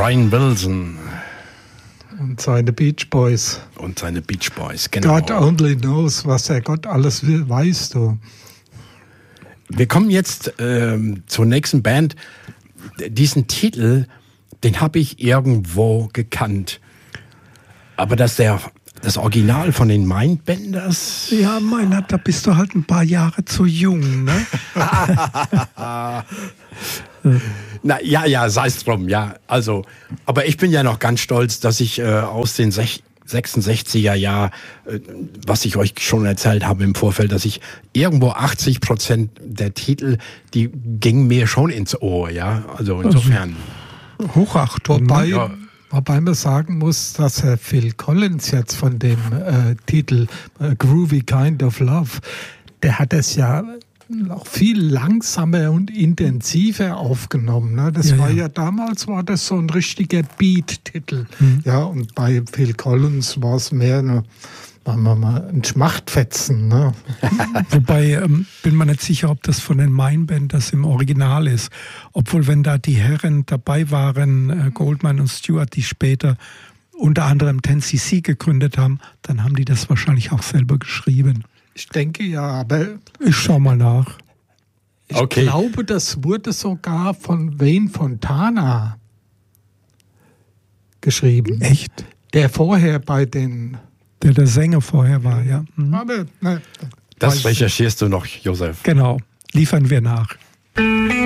Brian Wilson. Und seine Beach Boys. Genau. God only knows, was der Gott alles will, weißt du. Wir kommen jetzt zur nächsten Band. Diesen Titel, den habe ich irgendwo gekannt. Aber das Original von den Mindbenders? Ja, meiner, da bist du halt ein paar Jahre zu jung, ne? Na, ja, sei es drum, ja. Also, aber ich bin ja noch ganz stolz, dass ich aus den 66er Jahren, was ich euch schon erzählt habe im Vorfeld, dass ich irgendwo 80% der Titel, die gingen mir schon ins Ohr, ja. Also insofern. Hochachtung. Wobei man sagen muss, dass Herr Phil Collins jetzt von dem Titel Groovy Kind of Love, der hat es ja noch viel langsamer und intensiver aufgenommen. Ne? Das war ja damals war das so ein richtiger Beat-Titel. Ja, und bei Phil Collins war es mehr ein Schmachtfetzen. Ne? Wobei, bin mir nicht sicher, ob das von den Mindbenders im Original ist. Obwohl, wenn da die Herren dabei waren, Goldman und Stewart, die später unter anderem 10cc gegründet haben, dann haben die das wahrscheinlich auch selber geschrieben. Ich denke ja, aber ich schau mal nach. Ich glaube, das wurde sogar von Wayne Fontana geschrieben. Echt? Der vorher bei den... Der Sänger vorher war, ja. Aber, das recherchierst du noch, Josef. Genau, liefern wir nach.